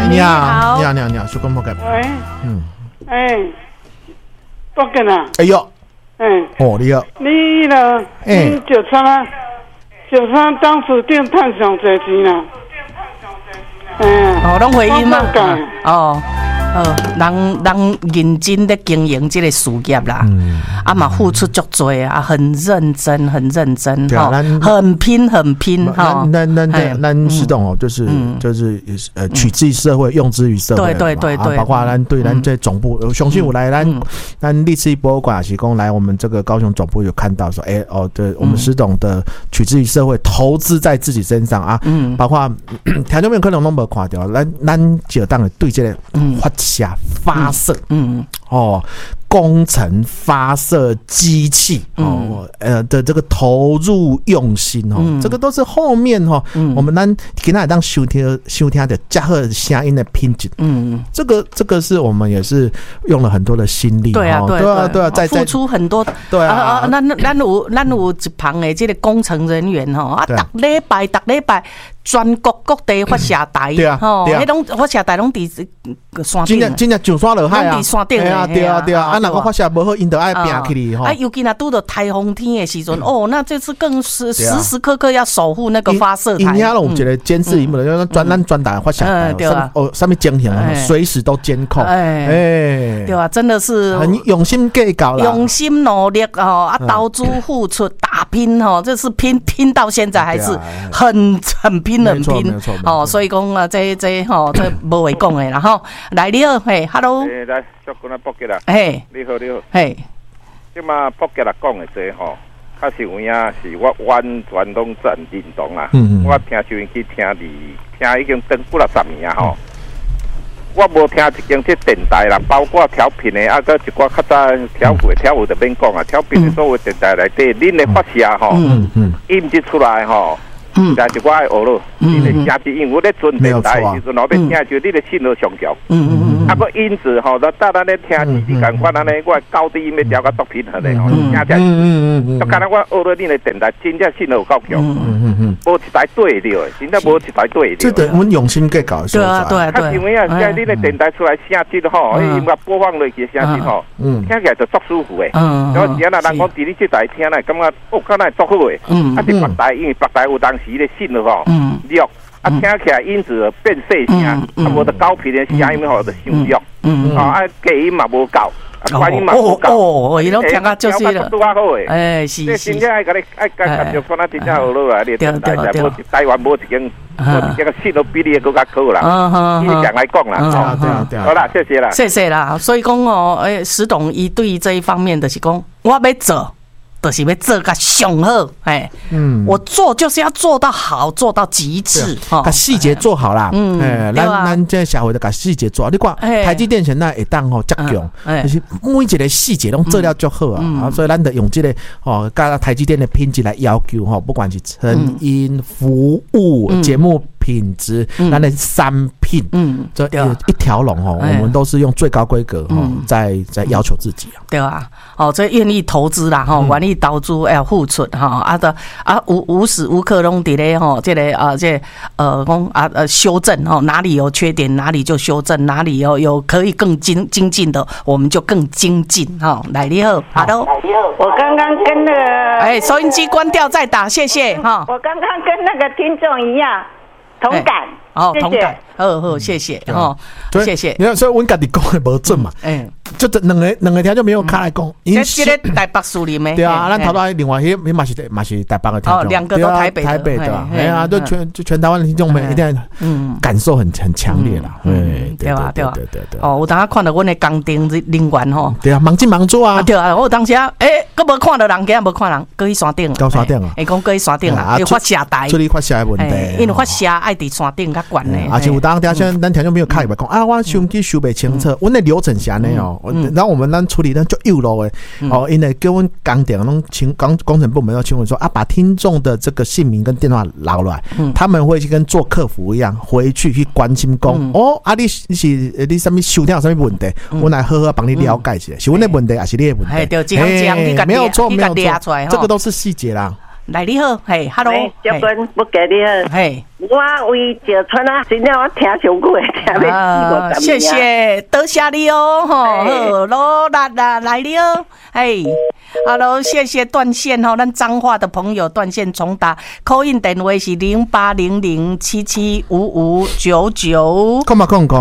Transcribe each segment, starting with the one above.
你好，小公报给。 喂，报给啦。 哎呦，你好。 你呢？就差当初定赚上侪钱啦。 拢回应嘛。人认真的经营这个事业啦，嘛付出足多啊，很认真，很拼哈。 咱石董哦，就是取之于社会，用之于社会。对，包括咱对咱这总部，相信我来咱历史博物馆是讲来我们这个高雄总部有看到说，对，我们石董的取之于社会，投资在自己身上啊，包括听众朋友可能都没看到，咱就当对这个发射，工程发射机器的这个投入用心这个都是后面我们咱今天当收听的加贺声音的品质，这个是我们也是用了很多的心力， 对啊， 在付出很多，对啊，咱有一旁的这个工程人员逐礼拜全国各地发射台，迄种发射台拢伫山顶， 真正上山落海啊， 拢伫山顶的， 对啊，若讲发射无好，因就爱拼起哩啊，尤其若拄到台风天的时阵，那这次更是时时刻刻要守护那个发射台。 因遐有一个监视荧幕的，咱专打发射台，上面监控，随时都监控， 对啊，真的是很用心计较啦， 用心努力投资付出打拼这是拼到现在还是很拼。所以讲啊，这无话讲的啦吼。来你好，Hello， 来，小姑娘报给啦，你好，即马报给啦讲的这较是有影是我完全拢真认同啊。我听收音机听已经等几10年啊吼。我无听一间这电台啦，包括调频的啊，搁一寡较早跳舞就免讲啊，调频的所有电台内底，恁的发射吼，音质出来吼。但是我爱学咯，你的价值因为我咧准电台时阵，我要听就你的信号上调，个因子吼，咱咧听你感觉安尼，我高低音要调到多平衡的吼，听起来，就敢若我学了你的电台，真正信号够强，无一台对着，真正无一台对着。 这个我们用心计较， 对啊， 因为啊，现在你的电台出来声质吼，音乐播放落去声质吼，听起来就足舒服的。然后现在人讲伫你这台听来，感觉敢若足好的，啊，是别台，因为别台有当时的信号吼弱，听起来音质变细声，无得高频的声音吼就伤弱，隔音嘛无够。 伊拢听啊，就是了。是。 这真正爱甲你看啊，真正好咯啊！你台湾无一间个信号比你更加好啦。以讲来讲啦， 对。 好啦，谢谢啦。所以讲石董伊对于这一方面就是讲，我要做。就是要做个上好，我做就是要做到好，做到极致， 把细节做好啦。咱这社会的把细节做好。你看台积电现在会当遮强，就是每一个细节拢做了就好啊。所以咱得用这个甲台积电的品质来要求不管是成因、服务、节目品质，咱的产品，这一条龙我们都是用最高规格在要求自己啊。 对啊，这愿意投资啦，愿意投资要付出无时无刻拢伫咧这个讲修正哪里有缺点哪里就修正，哪里有可以更精进的，我们就更精进来你好 ，Hello， 我刚刚跟那个收音机关掉再打，谢谢哈。 我刚刚跟那个听众一样同感， 同感，好，谢谢谢谢。 你看，所以阮家己讲的无准嘛，就两个听就没有开来讲。 这个台北树林的， 对啊，咱头到另外迄嘛是台北的听众， 两个都台北对吧？就全台湾的听众们一定感受很强烈啦， 对吧？我当下看到阮的工程人员对啊，忙进忙出啊， 对啊，我当时搁无看到人，今日无看人，搁去山顶， 到山顶啊， 讲搁去山顶啊，有发射台， 处理发射的问题， 因为发射爱伫山顶较悬的， 而且有当咱听众朋友开会讲我收音机收不清楚，阮的流程是安尼然后我们处理就右路的因为叫阮工程拢工程部门要请问说把听众的这个姓名跟电话捞来，他们会去跟做客服一样回去关心讲你什么收听有什么问题，我来好好帮你了解一下，是阮的问题还是你的问题？ 对，一项讲你没有错，这个都是细节啦。 来你好，嘿 ，Hello， 小quân不给你好， 嘿， 我为石川啊，真正我听上久的，听了4、50 谢谢，多谢你哦，好，罗啦啦，来你好，嘿 ，Hello， 谢谢断线吼，咱彰化的朋友断线重打，call in电话是0800775599， 空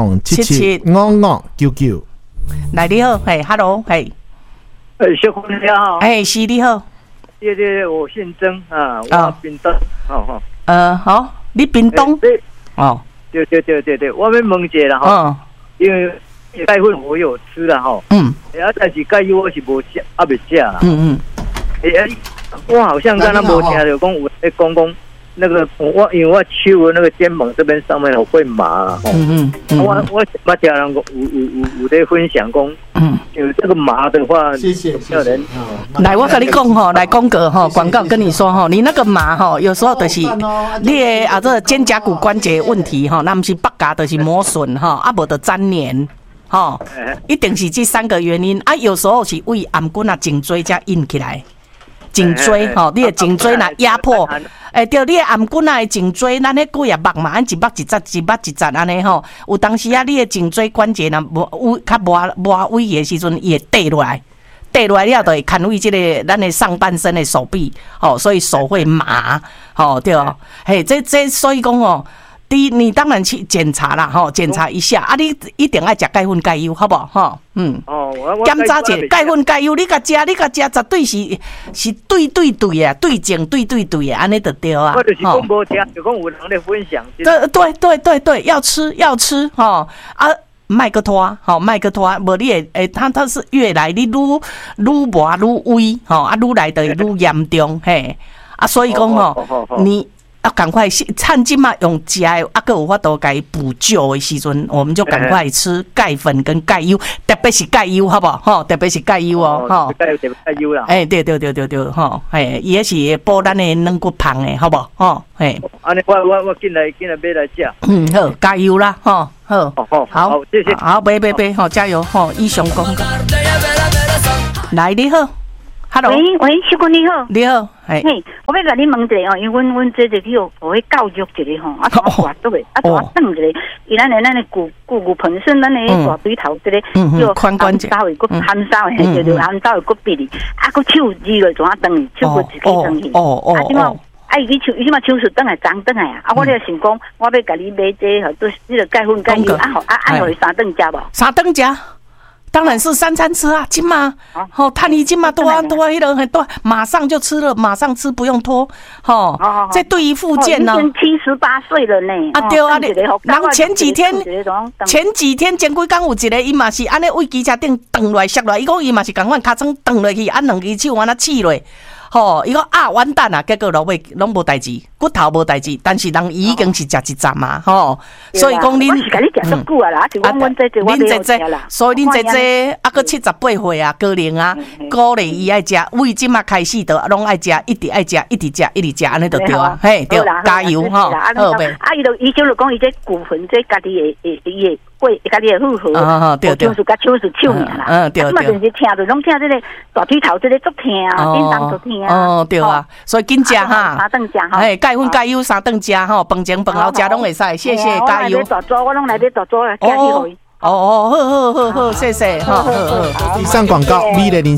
775599， 来你好，嘿 ，Hello， 嘿， 小quân你好， 是你好。 对，我姓曾啊，我屏东，好， 好，你屏东， 对，我要问一下啦哈，因为钙粉我有吃啦哈，但是钙油我是无吃，未吃啦，我好像刚刚无听到讲有在讲那个因为我手那个肩膀这边上面会麻，我听人有在分享讲，有这个麻的话， 谢谢人。 来，我跟你讲吼，来广告吼，广告跟你说吼，你那个麻吼，有时候就是你的这肩胛骨关节问题吼，那不是八嘎，就是磨损哈，无就粘连。吼，一定是这3个原因啊。有时候是为颔骨啊、颈椎才硬起来。颈椎吼，你的颈椎若压迫，对，你的颔骨啊、颈椎，咱迄骨也绑嘛，按一绑一扎安尼吼。有当时啊，你的颈椎关节若较无位的时阵，伊会跌落来，了就会牵为这个咱的上半身的手臂，吼，所以手会麻，吼，对哦，嘿，这所以讲哦。你当然去检查啦，吼，检查一下啊！你一定要食钙粉钙油，好不好？吼，检查者钙粉钙油，你甲食绝对是对啊，对症对的，安尼就对啊。 我就是讲无听，就讲有人咧分享。 对，要吃，吼啊，麦克拖，无你会它是越来你愈麻愈微，吼啊，愈来就愈严重，嘿啊，所以讲吼，你。要赶快趁今嘛用食的，还有法度给补救的时阵，我们就赶快吃钙粉跟钙油，特别是钙油，好不好？哈，特别是钙油哦，哈。 钙油啦。 对，哈，伊也是补咱的软骨胖的，好不好？哈， 安尼我进来买来食。 好，加油啦，哈，好， 谢谢。 好，别，哈，加油，哈，以上讲。来，你好。Hello， 喂，小quân你好， 你好， 嘿，我要甲你问一下哦，因为阮这去互迄教育一下吼，大肚的，大等一个，伊咱的骨盆身，咱的大腿头这个叫髋关节， 含稍的对，含稍的骨壁哩，佫手指落怎啊断去，手骨自己断去，即嘛，伊即嘛手术转来长转来啊，我咧想讲，我要甲你买这吼，都这个钙粉钙油，互伊3顿食无 ？3顿食。当然是3餐吃啊，今嘛，好，看你今嘛多迄个很多，马上就吃了，马上吃不用拖，吼，这对于复健呢， 已经78岁了呢， 啊对啊，人前几天前几工有一个伊嘛是安尼位机车顶蹬落来摔落来，伊讲伊嘛是共阮尻川蹬落去，按2只手安那刺落。吼，伊讲完蛋啊，结果拢无代志，骨头无代志，但是人已经是食一站嘛，吼，所以讲恁， 我是甲你食足久啊啦，就阮这， 所以恁这啊，个78岁啊，高龄啊，鼓励伊爱食，为即嘛开始都拢爱食，一直爱食，一直食，安尼就对啊，嘿，对，加油吼，好呗。 伊就讲伊这骨盆这家己的。家己的负荷， 对， 就是甲手是手尔啦，对，嘛就是听着拢听这个大腿头这个足疼啊，叮当足疼对啊，所以紧食哈 ，3顿食哈， 钙粉钙油3顿食吼，饭前饭后食拢会使，谢谢加油。 我拢来买大桌，寄去互伊。 好，谢谢，好。 以上广告，美的